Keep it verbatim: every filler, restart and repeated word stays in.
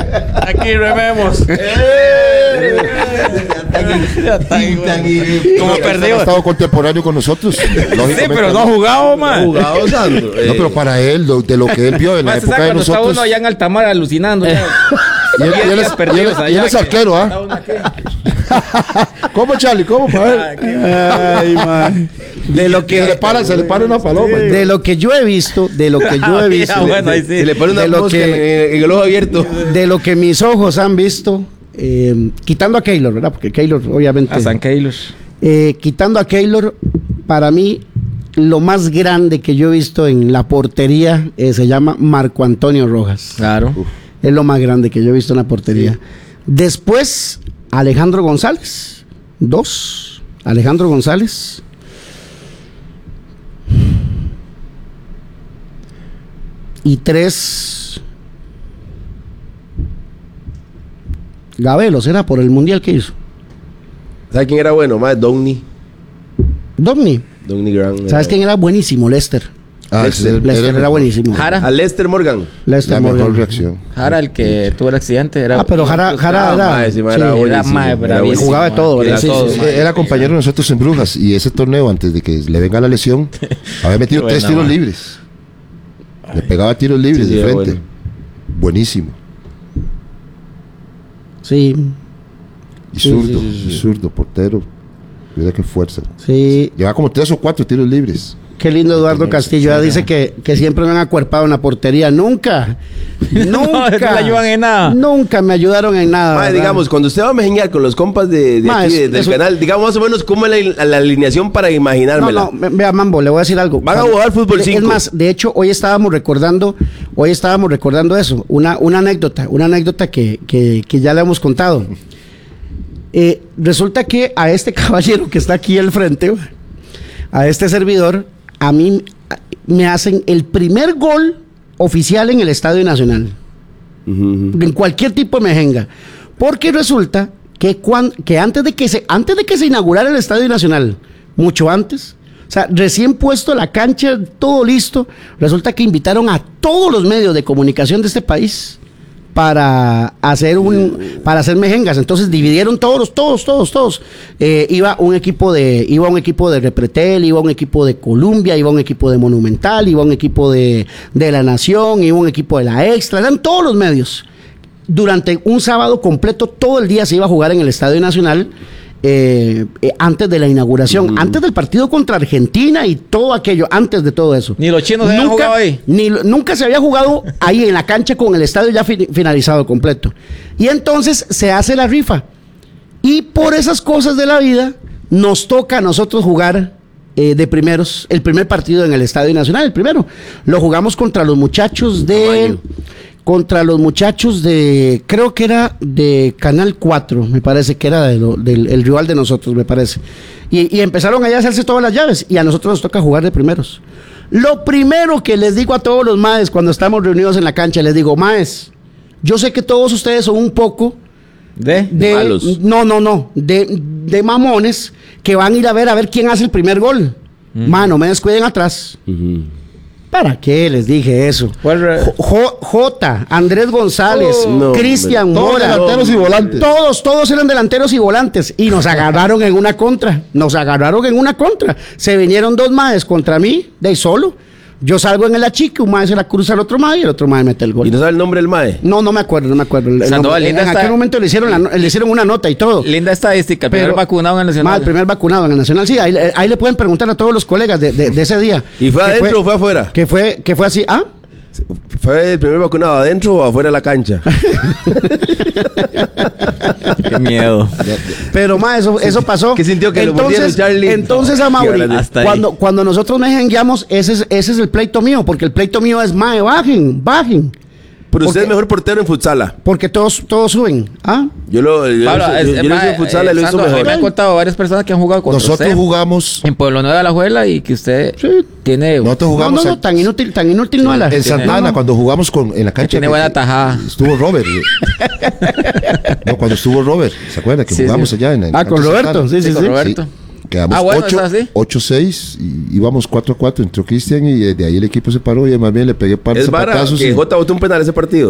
Aquí rememos. Como perdido. Ha estado contemporáneo con nosotros. Sí, pero no ha jugado, man. No ha jugado, Sandro. No, pero para él, lo- de lo que él vio en la Más época de cuando está nosotros. uno allá en Altamar alucinando. ya. Y él, y él es, y él- y él es arquero, ¿ah? Está uno aquí. ¿Cómo, Charlie? ¿Cómo? Pa' ver. Ay, man. De lo Que se le que para, se le para una paloma. de lo que yo he visto, de lo que yo he visto, Ah, bueno, ahí sí. Se le pone una De lo mosca que- en, en el ojo abierto. de lo que mis ojos han visto, eh, quitando a Keylor, ¿verdad? Porque Keylor, obviamente. A San Carlos. Eh, quitando a Keylor, para mí, lo más grande que yo he visto en la portería eh, se llama Marco Antonio Rojas. Claro. Es lo más grande que yo he visto en la portería. Después, Alejandro González. Dos. Alejandro González. Y tres. Gabelo, será por el mundial que hizo. ¿Sabes quién era bueno? Más Downey. Domni. Downey Grant. ¿Sabes quién era buenísimo? Lester. Ah, ese es el- Lester el- era buenísimo. Jara. A Lester Morgan. Lester La mejor Morgan. reacción. Jara, el que tuvo el accidente. Era, Ah, pero Jara, Jara Ah, era, mae, sí, mae, sí, era era buenísimo. mae, Era bravísimo, buenísimo. jugaba de todo, mae. ¿verdad? Era Sí, todo, sí, sí. mae. Era compañero de nosotros en Brujas y ese torneo, antes de que le venga la lesión, había metido Qué tres buena, tiros man. libres. Le pegaba tiros libres Sí, de sí, frente. bueno. Buenísimo. Sí, Y Sí, zurdo, sí, sí, y sí. zurdo, portero. Mira qué fuerza. sí. Lleva como tres o cuatro tiros libres. Qué lindo Eduardo Castillo. Ya dice que, que siempre me han acuerpado en la portería. Nunca. No, no le Nunca. ayudan en nada. Nunca me ayudaron en nada. Mae, ¿verdad? digamos, cuando usted va a mejenguear con los compas de, de Mae, aquí, es- de- del eso- canal, digamos más o menos cómo es la, la alineación para No, imaginármela. no, ve- vea, Mambo, le voy a decir algo. Van a jugar fútbol Es cinco. más, de hecho, hoy estábamos recordando, hoy estábamos recordando eso, una, una anécdota, una anécdota que, que, que ya le hemos contado. Eh, resulta que a este caballero que está aquí al frente, a este servidor, a mí a- me hacen el primer gol oficial en el Estadio Nacional. Ujú, ujú. En cualquier tipo de mejenga. Porque resulta que, cuan- que antes, de que se, antes de que se inaugurara el Estadio Nacional, mucho antes, o sea, recién puesto la cancha, todo listo, resulta que invitaron a todos los medios de comunicación de este país para hacer un para hacer mejengas. Entonces dividieron todos, todos, todos, todos. Eh, iba un equipo de iba un equipo de Repretel, iba un equipo de Columbia, iba un equipo de Monumental, iba un equipo de, de La Nación, iba un equipo de La Extra, eran todos los medios. Durante un sábado completo, todo el día se iba a jugar en el Estadio Nacional. eh, eh, antes de la inauguración, Mm. antes del partido contra Argentina y todo aquello, antes de todo eso. Ni los chinos habían jugado ahí. Ni, nunca se había jugado ahí en la cancha con el estadio ya fi- finalizado completo. Y entonces se hace la rifa. Y por esas cosas de la vida, nos toca a nosotros jugar eh, de primeros, el primer partido en el Estadio Nacional, el primero. Lo jugamos contra los muchachos de... Tamaño. Contra los muchachos de, creo que era de Canal cuatro, me parece que era de lo- del el rival de nosotros, me parece. Y, y empezaron allá a hacerse todas las llaves y a nosotros nos toca jugar de primeros. Lo primero que les digo a todos los maes cuando estamos reunidos en la cancha, les digo, maes, yo sé que todos ustedes son un poco ¿De? de... malos. No, no, no, de, de mamones que van a ir a ver a ver quién hace el primer gol. Mano, me descuiden atrás. Ujú. ¿Para qué les dije eso? ¿Cuál re- Jo- Jo- J, Andrés González, Oh, no, Cristian hombre. Todos Mora. delanteros y volantes. Todos, todos eran delanteros y volantes. Y nos agarraron en una contra. Nos agarraron en una contra. Se vinieron dos maes contra mí, de ahí solo. Yo salgo en el achique, un mae se la cruza al otro mae y el otro mae mete el ¿Y gol. no sabe el nombre del mae? No, no me acuerdo, no me acuerdo. El- el Sandoval, nombre. linda en está- aquel momento le hicieron, la no- le hicieron una nota y todo. Linda estadística. El primer Pero- vacunado en el Ma, Nacional. el primer vacunado en el Nacional, sí, ahí, le- ahí le pueden preguntar a todos los colegas de, de- de ese día. ¿Y fue Que adentro o fue afuera? Que fue, que fue así, ¿ah? ¿Fue el primer vacunado adentro o afuera de la cancha? Qué miedo. Pero más eso, eso pasó. ¿Qué sintió que lo mordieron, entonces, Charlie? entonces a Qué Mauri, grande. Hasta ahí. cuando, cuando nosotros mejengueamos, ese es, ese es el pleito mío, porque el pleito mío es mae, bajen, bajen. Pero usted Porque- es mejor portero en futsala. Porque todos, todos suben. ¿Ah? Yo lo yo, Pablo, yo, es- yo, es lo ma- hice en futsala eh, y lo hizo Sandro, a mí mejor. me han contado varias personas que han jugado con Nosotros usted jugamos en Pueblo Nuevo de Alajuela y que usted Sí. tiene, Nosotros No, jugamos no, no, en- tan inútil, tan inútil no era. en Santana, No, no. cuando jugamos con, en la cancha. tiene que- buena que tajada. Estuvo Robert. No, cuando estuvo Robert, ¿se acuerda? Que Sí, jugamos sí. allá en en Ah, con cancha Roberto, Santana. sí, sí, Sí, con sí. Roberto. Quedamos Ah, bueno, ocho, ¿está así? ocho seis y íbamos cuatro a cuatro. Entró Cristian y de ahí el equipo se paró y más bien le pegué par de Es vara zapatazos. que y- Jota botó un penal ese partido.